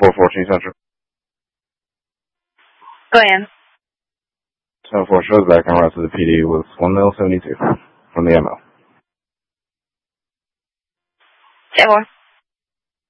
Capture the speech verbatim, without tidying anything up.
four fourteen Central. Go ahead. ten four shows back en route to the P D with one mil seventy-two from the M L. ten four.